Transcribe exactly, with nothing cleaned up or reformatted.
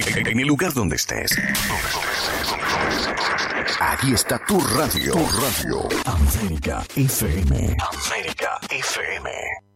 En el lugar donde estés. Aquí está tu radio. Tu radio. América F M. América F M.